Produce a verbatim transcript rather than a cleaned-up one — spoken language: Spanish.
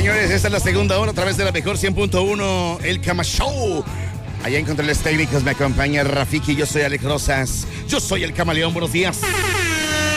señores, esta es la segunda hora a través de la mejor cien punto uno, El Cama Show. Allá en controles técnicos me acompaña Rafiki, yo soy Alex Rosas, yo soy el Camaleón, buenos días.